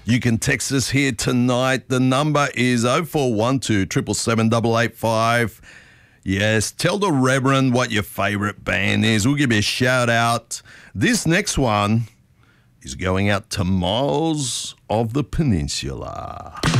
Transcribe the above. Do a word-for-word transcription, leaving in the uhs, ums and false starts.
You can text us here tonight. The number is oh four one two, seven seven seven, eight eight five. Yes, tell the Reverend what your favourite band is. We'll give you a shout out. This next one is going out to Miles of the Peninsula.